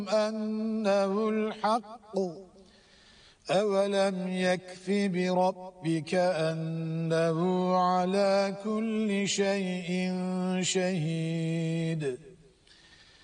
أنه الحق أولم يكف بربك أنه على كل شيء شهيد